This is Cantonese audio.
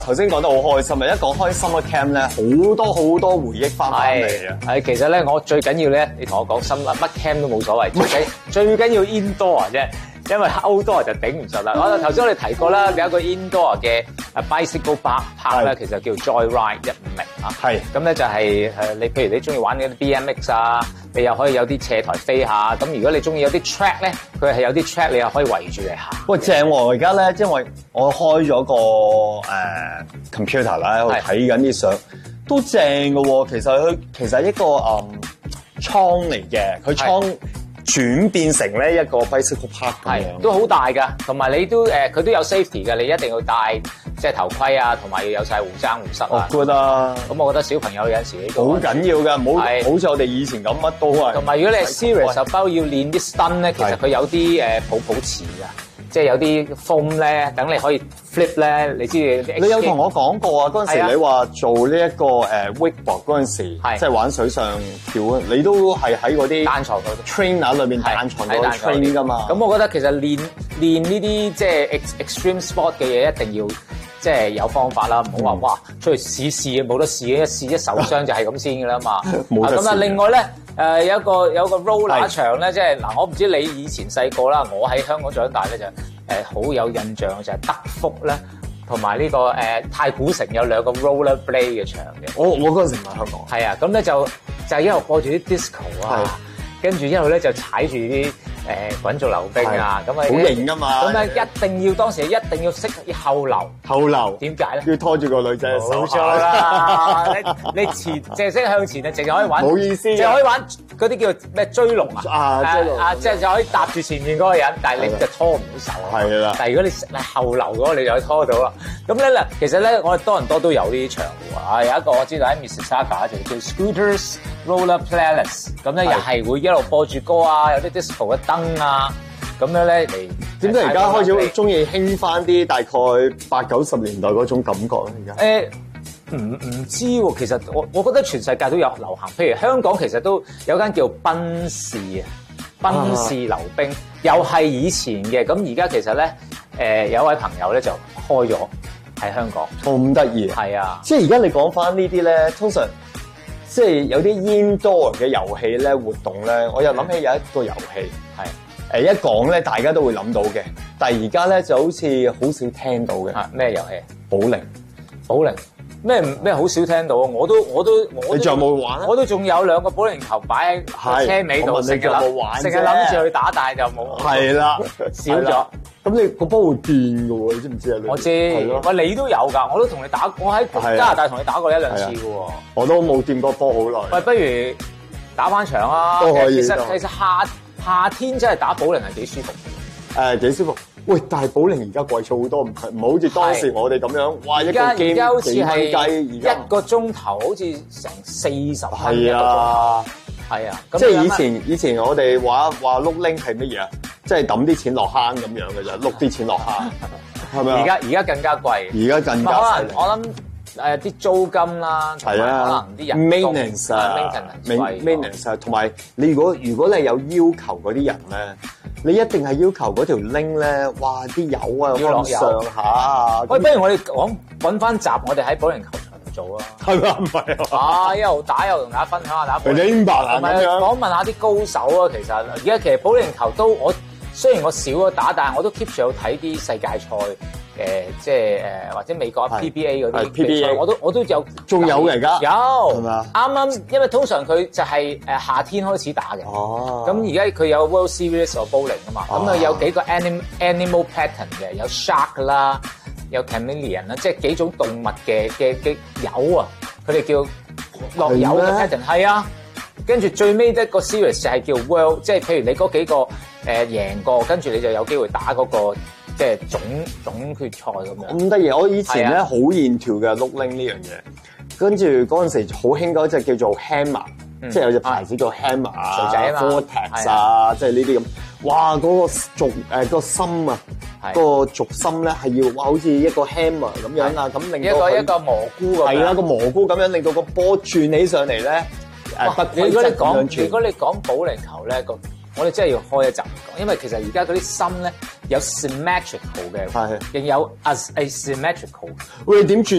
頭先講得好開心啊！一講開 summer camp 咧，好多回憶翻嚟啊！ 係其實咧，我最緊要咧，你同我講乜 camp 都冇所謂，最緊要 indoor 啫。因為 outdoor 就頂唔順啦。頭先我哋提過啦，有一個 indoor 嘅 bicycle park 咧，其實叫 Joyride 150啊。係。咁咧就係你譬如你中意玩嗰啲 BMX 啊，你又可以有啲斜台飛下。咁如果你中意有啲 track 咧，佢係有啲 track 你又可以圍住嚟行。 喂，正喎！而家咧，因為我開咗個computer 啦，喺度睇緊啲相，都正嘅喎。其實一個倉嚟嘅，佢倉轉變成咧一個 bicycle park 咁樣， 都好大㗎。同埋你都佢都有 safety 嘅，你一定要戴即係頭盔啊，同埋要有晒護踭護膝啊。 good 啊！ 咁我覺得小朋友有陣時呢個好緊要㗎，唔好好似我哋以前咁乜都係。同埋如果你係 serious 就包要練啲 stunt 咧，其實佢有啲泡池㗎。即係有啲 foam 咧，等你可以 flip 咧，你知你有同我講過啊？嗰陣時你話做呢一個wakeboard 嗰陣時，即係玩水上跳啊，你都係喺嗰啲單床嗰度 trainer 裏邊單床嗰度 train 㗎嘛。 咁我覺得其實練呢啲即係 extreme sport 嘅嘢，一定要即係有方法啦，唔好話哇出去試冇得試嘅，一試一受傷就係咁先㗎啦嘛。冇得試。咁啊，另外咧。有個 roller 場咧，即係嗱，我唔知你以前細個啦，我喺香港長大咧就好有印象就係德福咧，同埋呢個太古城有兩個 roller blade 嘅場嘅。 我嗰陣時唔喺香港。 係啊，咁咧就一路播住啲 disco 啊，跟住一路咧就踩住啲滾軸溜冰啊，咁啊好型㗎嘛。 咁咧當時一定要識後流。 後流點解咧？ 要拖住個女仔嘅手。 冇錯啦，你前淨係識向前啊，淨係可以玩。 冇意思。淨係可以玩嗰啲叫咩追龍啊？ 追龍即係就可以搭住前面嗰個人，但係你就拖唔到手。 係啦。 但係如果你後流嗰個，你就可以拖到啦。咁咧嗱，其實咧我哋多倫多都有呢啲場喎。有一個我知道喺 Mississauga 就叫 Scooters Roller Palace， 咁咧又係會一路播住歌啊，有啲 disco 嘅燈啊。咁樣咧嚟， 點解而家開始中意興翻啲大概80-90年代嗰種感覺咧？而家唔知喎，其實我覺得全世界都有流行，譬如香港其實都有間叫賓士啊，賓士溜冰，又係以前嘅。咁而家其實咧，有位朋友咧就開咗喺香港， 咁得意。係啊，即係而家你講翻呢啲咧，通常即係有啲 indoor 嘅遊戲咧活動咧，我又諗起有一個遊戲係。一講咧，大家都會諗到嘅，但係而家咧就好似好少聽到嘅。 咩遊戲？ 保齡咩好少聽到啊！我都你仲有冇玩啊？ 我都仲有兩個保齡球擺喺車尾度，成日諗住去打，但係就冇。係啦，少咗。 咁你個波會變㗎喎，你知唔知啊？ 我知。喂，你都有㗎，我都同你打，我喺加拿大同你打過一兩次㗎喎。 我都冇掂過波好耐。 喂，不如打返場啊！ 都可以。 其實夏天真係打保齡係幾舒服。 幾舒服。喂，但係保齡而家貴咗好多，唔好似當時我哋咁樣，哇！ 而家好似係一個鐘頭好似成40蚊。 係啊， 係啊。 即係以前我哋話碌拎係乜嘢啊？即係抌啲錢落坑咁樣嘅啫，碌啲錢落坑，係咪啊？ 而家更加貴。 而家更加可能我諗啲租金啦，係啊，可能啲人工 maintenance 同埋你如果你係有要求嗰啲人咧，你一定係要求嗰條 link 咧，哇！啲油啊要落上下啊。 喂，不如我哋揾翻集，我哋喺保齡球場度做啊。 係嘛？唔係啊！ 一路打又同大家分享下打保齡。 明白啦，咁樣訪問下啲高手啊。其實而家其實保齡球都雖然我少咗打，但係我都 keep 住有睇啲世界賽。即係或者美國 PBA 嗰啲比賽，我都有， 仲有嘅而家有係嘛？ 啱，因為通常佢就係夏天開始打嘅。哦，咁而家佢有 World Series of Bowling 啊嘛，咁啊有幾個 animal pattern 嘅，有 shark 啦，有 chameleon 啦，即係幾種動物嘅油啊，佢哋叫落油嘅 pattern 係啊。跟住最尾一個 series 就係叫 World， 即係譬如你嗰幾個贏過，跟住你就有機會打嗰個。即係總決賽咁樣。咁得意！我以前咧好into嘅碌拎呢樣嘢，跟住嗰陣時好興嗰隻叫做 Hammer，即係有隻牌子叫 Hammer 啊、Vortex 啊，即係呢啲咁。哇！嗰個個心啊，嗰個軸心咧係要哇，好似一個 hammer 咁樣啊，咁令到一個蘑菇咁。 係啦，個蘑菇咁樣令到個波轉起上嚟咧。 如果你講保齡球咧，我哋真係要開一集講，因為其實而家嗰啲心咧有 symmetrical 嘅，亦有 asymmetrical。 會點轉